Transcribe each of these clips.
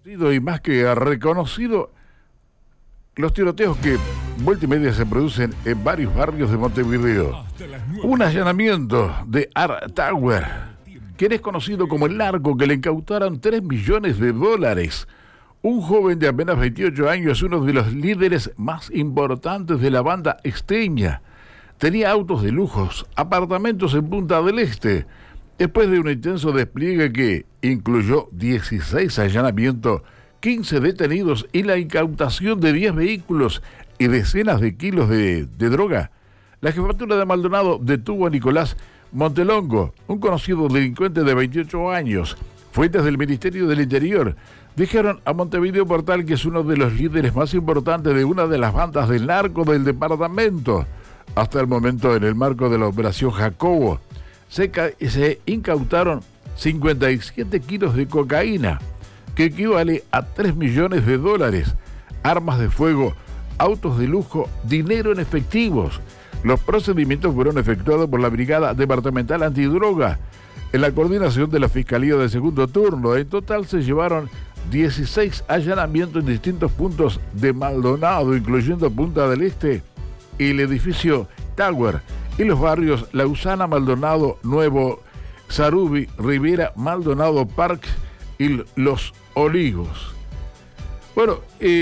Y más que reconocido, los tiroteos que vuelta y media se producen en varios barrios de Montevideo. Un allanamiento de Art Tower, quien es conocido como el narco, que le incautaron $3 millones. Un joven de apenas 28 años, uno de los líderes más importantes de la banda exteña. Tenía autos de lujos, apartamentos en Punta del Este. Después de un intenso despliegue que incluyó 16 allanamientos, 15 detenidos y la incautación de 10 vehículos y decenas de kilos de droga, la jefatura de Maldonado detuvo a Nicolás Montelongo, un conocido delincuente de 28 años. Fuentes del Ministerio del Interior dijeron a Montevideo Portal que es uno de los líderes más importantes de una de las bandas del narco del departamento. Hasta el momento, en el marco de la Operación Jacobo, se incautaron 57 kilos de cocaína, que equivale a $3 millones, armas de fuego, autos de lujo, dinero en efectivos. Los procedimientos fueron efectuados por la Brigada Departamental Antidroga, en la coordinación de la Fiscalía de Segundo Turno. En total se llevaron 16 allanamientos en distintos puntos de Maldonado, incluyendo Punta del Este y el edificio Tower, y los barrios Lausana, Maldonado Nuevo, Sarubi, Rivera, Maldonado Park y Los Olivos. Bueno,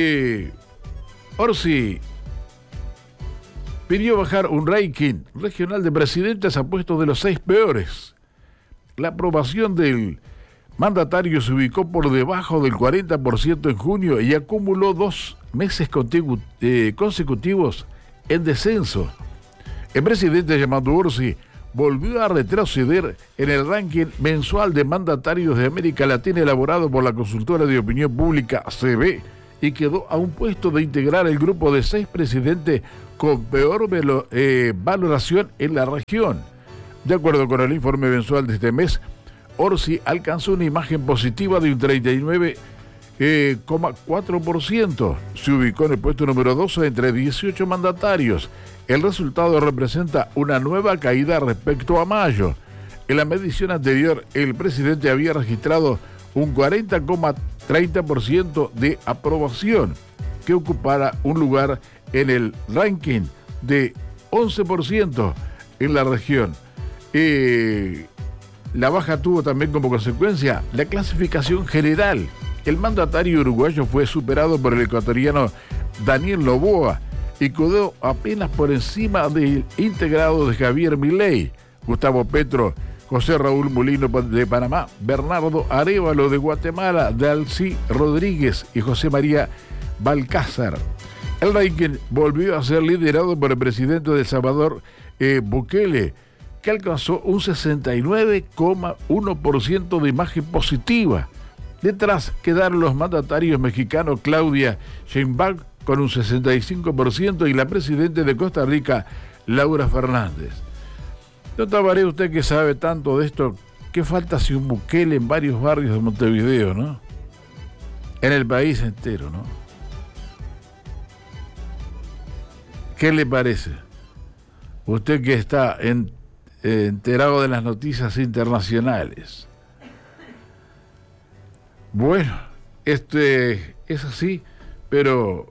Orsi pidió bajar un ranking regional de presidentes a puestos de los 6 peores. La aprobación del mandatario se ubicó por debajo del 40% en junio y acumuló 2 meses consecutivos en descenso. El presidente llamado Orsi volvió a retroceder en el ranking mensual de mandatarios de América Latina elaborado por la consultora de opinión pública CB y quedó a un puesto de integrar el grupo de 6 presidentes con peor valoración en la región. De acuerdo con el informe mensual de este mes, Orsi alcanzó una imagen positiva de un 39,4%. Se ubicó en el puesto número 12 entre 18 mandatarios. El resultado representa una nueva caída respecto a mayo. En la medición anterior, el presidente había registrado un 40,30% de aprobación, que ocupara un lugar en el ranking de 11% en la región. La baja tuvo también como consecuencia la clasificación general. El mandatario uruguayo fue superado por el ecuatoriano Daniel Noboa y quedó apenas por encima del integrado de Javier Milei, Gustavo Petro, José Raúl Mulino de Panamá, Bernardo Arévalo de Guatemala, Dalcy Rodríguez y José María Balcázar. El ranking volvió a ser liderado por el presidente de El Salvador, Bukele, que alcanzó un 69,1% de imagen positiva. Detrás quedaron los mandatarios mexicanos Claudia Sheinbaum con un 65% y la presidenta de Costa Rica, Laura Fernández. No tabaré usted que sabe tanto de esto. ¿Qué falta si un Bukele en varios barrios de Montevideo, no? En el país entero, ¿no? ¿Qué le parece? Usted que está enterado de las noticias internacionales. Bueno, es así, pero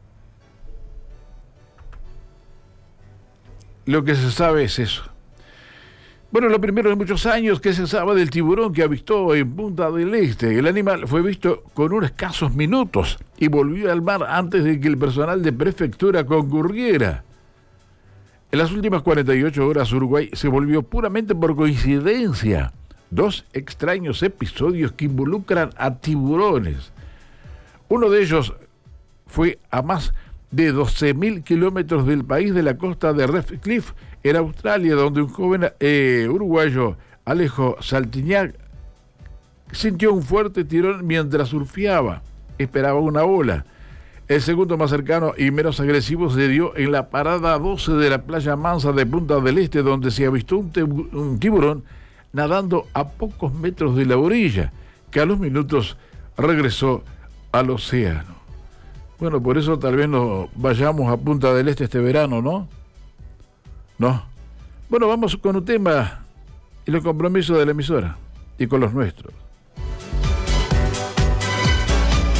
lo que se sabe es eso. Bueno, lo primero de muchos años que se sabe del tiburón que avistó en Punta del Este. El animal fue visto con unos escasos minutos y volvió al mar antes de que el personal de prefectura concurriera. En las últimas 48 horas, Uruguay se volvió puramente por coincidencia 2 extraños episodios que involucran a tiburones. Uno de ellos fue a más de 12.000 kilómetros del país, de la costa de Reef Cliff, en Australia, donde un joven uruguayo, Alejo Saltiñac, sintió un fuerte tirón mientras surfeaba. Esperaba una ola. El segundo, más cercano y menos agresivo, se dio en la parada 12 de la playa Mansa de Punta del Este, donde se avistó un tiburón nadando a pocos metros de la orilla, que a los minutos regresó al océano. Bueno, por eso tal vez nos vayamos a Punta del Este este verano, ¿no? No. Bueno, vamos con un tema y los compromisos de la emisora y con los nuestros.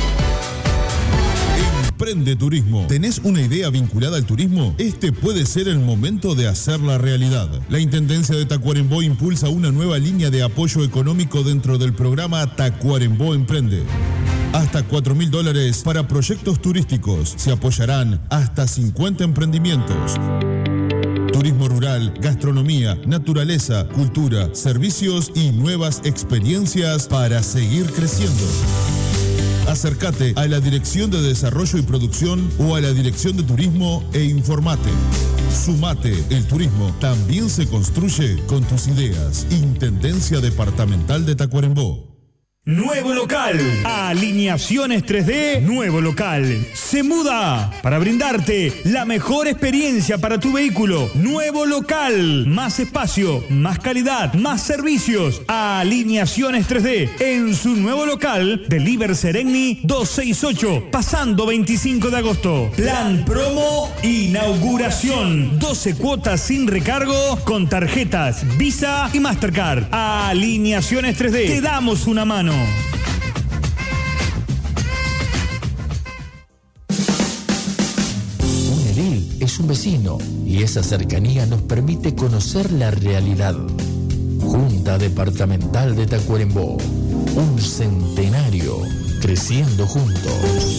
Emprende Turismo. ¿Tenés una idea vinculada al turismo? Este puede ser el momento de hacerla realidad. La Intendencia de Tacuarembó impulsa una nueva línea de apoyo económico dentro del programa Tacuarembó Emprende. Hasta $4.000 para proyectos turísticos. Se apoyarán hasta 50 emprendimientos. Turismo rural, gastronomía, naturaleza, cultura, servicios y nuevas experiencias para seguir creciendo. Acércate a la Dirección de Desarrollo y Producción o a la Dirección de Turismo e informate. Sumate, el turismo también se construye con tus ideas. Intendencia Departamental de Tacuarembó. Nuevo local, Alineaciones 3D, nuevo local, se muda para brindarte la mejor experiencia para tu vehículo. Nuevo local, más espacio, más calidad, más servicios. Alineaciones 3D, en su nuevo local de Liber Seregni 268, pasando 25 de agosto. Plan promo, inauguración, 12 cuotas sin recargo con tarjetas Visa y Mastercard. Alineaciones 3D, te damos una mano. Un edil es un vecino y esa cercanía nos permite conocer la realidad. Junta Departamental de Tacuarembó, un centenario creciendo juntos.